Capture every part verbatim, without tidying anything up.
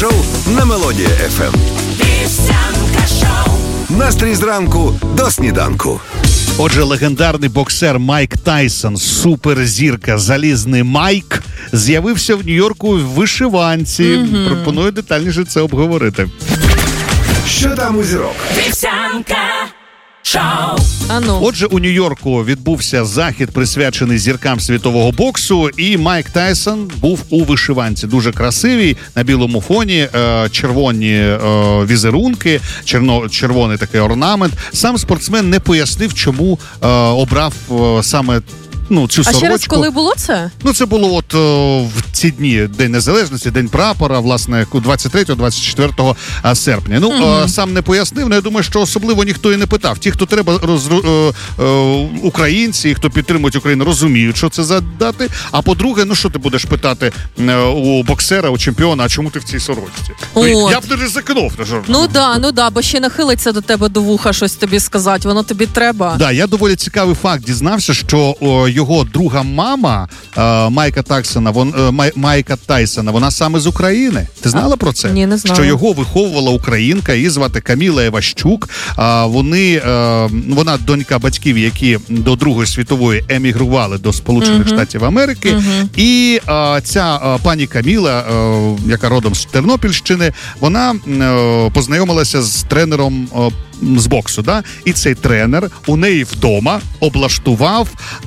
шоу на Мелодія еф ем. Вівсянка шоу. Настрій зранку до сніданку. Отже, легендарний боксер Майк Тайсон, суперзірка, залізний Майк, з'явився в Нью-Йорку в вишиванці. Mm-hmm. Пропоную детальніше це обговорити. Що там у зірок? Вівсянка шоу. Ану. Отже, у Нью-Йорку відбувся захід, присвячений зіркам світового боксу, і Майк Тайсон був у вишиванці. Дуже красивий, на білому фоні, е, червоні е, візерунки, черно, червоний такий орнамент. Сам спортсмен не пояснив, чому е, обрав е, саме Ну, цю а сорочку. ще раз, коли було це? Ну, це було от о, в ці дні, День Незалежності, День прапора, власне, двадцять третього - двадцять четвертого серпня. Ну, mm-hmm. о, сам не пояснив, але я думаю, що особливо ніхто і не питав. Ті, хто треба, роз, о, о, українці, хто підтримують Україну, розуміють, що це за дати. А по-друге, ну, що ти будеш питати у боксера, у чемпіона, а чому ти в цій сорочці? Ну, я б не ризикнув. Ну, да, ну, да, бо ще нахилиться до тебе до вуха щось тобі сказати, воно тобі треба. Да, я доволі цікавий факт дізнався, що о, його друга мама е, Майка Тайсона, вон, е, Май, Майка Тайсона, вона саме з України. Ти знала а, про це? Ні, не знала. Що його виховувала українка, її звати Каміла Іващук. А вони, е, вона донька батьків, які до Другої світової емігрували до Сполучених uh-huh. Штатів Америки. Uh-huh. І е, ця е, пані Каміла, е, яка родом з Тернопільщини, вона е, познайомилася з тренером е, з боксу, да? І цей тренер у неї вдома облаштував,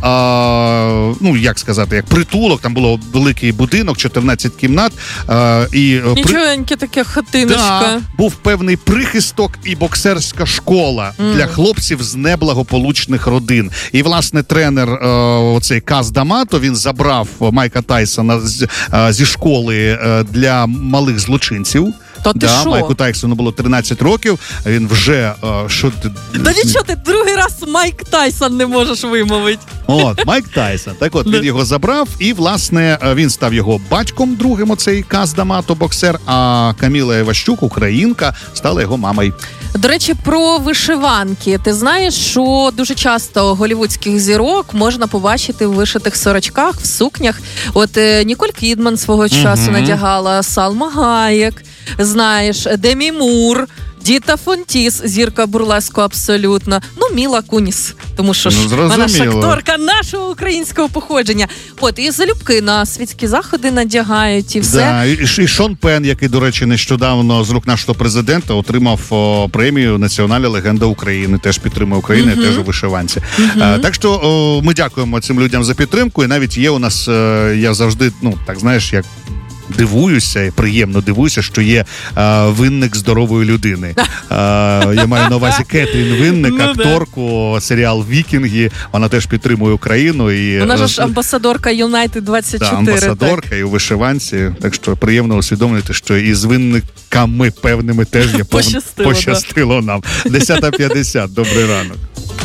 а, ну, як сказати, як притулок, там було великий будинок, чотирнадцять кімнат. А, і Нічогеньке при... таке хатиночка. Да, був певний прихисток і боксерська школа mm. для хлопців з неблагополучних родин. І, власне, тренер, а, оцей Каз Дамато, він забрав Майка Тайсона з, а, зі школи а, для малих злочинців. То ти да, що? Майку Тайсону було тринадцять років, він вже... А, що ти... Да нічого, ти другий раз Майк Тайсон не можеш вимовити. От, Майк Тайсон. Так от, він його забрав, і, власне, він став його батьком другим, оцей Каз Дамато, боксер, а Каміла Іващук, українка, стала його мамою. До речі, про вишиванки. Ти знаєш, що дуже часто голівудських зірок можна побачити в вишитих сорочках, в сукнях. От е, Ніколь Кідман свого часу mm-hmm. надягала, Салма Гаєк, знаєш, Демі Мур, Діта Фонтіс, зірка бурлеску абсолютно. Ну, Міла Куніс, тому що ж ну, вона ж акторка нашого українського походження. От, і залюбки на світські заходи надягають, і все. Да, і, і Шон Пен, який, до речі, нещодавно з рук нашого президента отримав о, премію «Національна легенда України», теж підтримує Україну, uh-huh. теж у вишиванці. Uh-huh. А, так що о, ми дякуємо цим людям за підтримку, і навіть є у нас, е, я завжди, ну, так, знаєш, як дивуюся, і приємно дивуюся, що є а, винник здорової людини. А, я маю на увазі Кетрін Винник, ну, акторку, да. серіал «Вікінги». Вона теж підтримує Україну. І, вона ж амбасадорка Юнайтед двадцять чотири. Да, амбасадорка так. І у вишиванці. Так що приємно усвідомлювати, що і з винниками певними теж є пощастило, пощастило да. нам. десята п'ятдесят. Добрий ранок.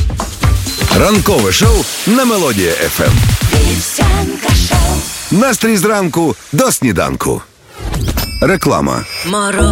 Ранкове шоу на Мелодія еф ем. Настрій зранку до сніданку. Реклама.